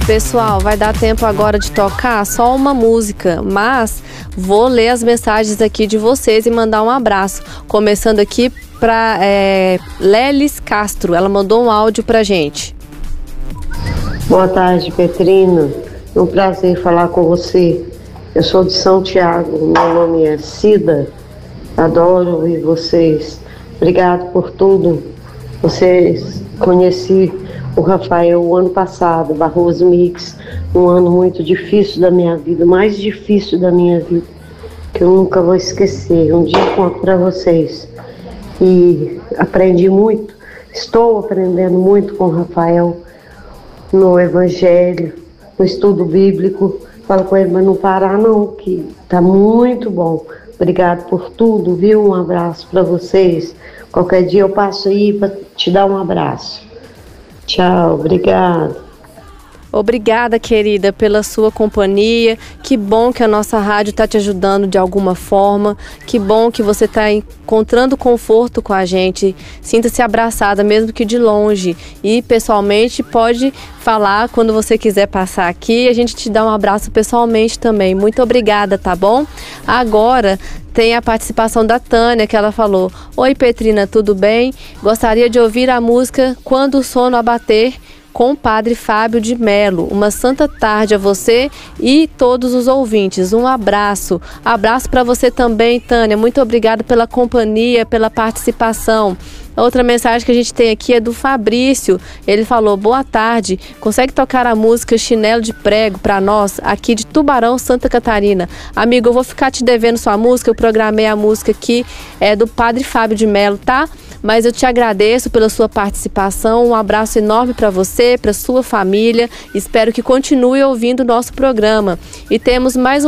Pessoal, vai dar tempo agora de tocar só uma música, mas vou ler as mensagens aqui de vocês e mandar um abraço. Começando aqui para Lelis Castro, ela mandou um áudio pra gente. Boa tarde, Petrina. É um prazer falar com você. Eu sou de São Tiago, meu nome é Cida. Adoro ouvir vocês. Obrigado por tudo. Vocês conheci o Rafael o ano passado, Barroso Mix, um ano muito difícil da minha vida, mais difícil da minha vida, que eu nunca vou esquecer. Um dia eu conto para vocês. E aprendi muito, estou aprendendo muito com o Rafael no Evangelho, no estudo bíblico. Falo com ele, mas não parar não, que tá muito bom. Obrigado por tudo, viu? Um abraço para vocês. Qualquer dia eu passo aí para te dar um abraço. Tchau, obrigado. Obrigada, querida, pela sua companhia. Que bom que a nossa rádio está te ajudando de alguma forma. Que bom que você está encontrando conforto com a gente. Sinta-se abraçada, mesmo que de longe. E pessoalmente pode falar quando você quiser passar aqui. A gente te dá um abraço pessoalmente também. Muito obrigada, tá bom? Agora tem a participação da Tânia, que ela falou: Oi, Petrina, tudo bem? Gostaria de ouvir a música Quando o Sono Abater, com o Padre Fábio de Melo. Uma santa tarde a você e todos os ouvintes. Um abraço. Abraço para você também, Tânia. Muito obrigada pela companhia, pela participação. Outra mensagem que a gente tem aqui é do Fabrício. Ele falou: boa tarde, consegue tocar a música Chinelo de Prego para nós, aqui de Tubarão, Santa Catarina? Amigo, eu vou ficar te devendo sua música, eu programei a música aqui, é do Padre Fábio de Melo, tá? Mas eu te agradeço pela sua participação, um abraço enorme para você, para sua família, espero que continue ouvindo o nosso programa. E temos mais